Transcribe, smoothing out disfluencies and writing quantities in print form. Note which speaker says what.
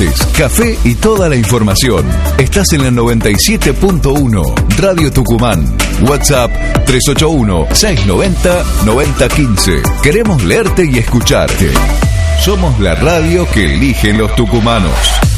Speaker 1: mates, café y toda la información. Estás en la 97.1 Radio Tucumán. WhatsApp 381-690-9015. Queremos leerte y escucharte. Somos la radio que eligen los tucumanos.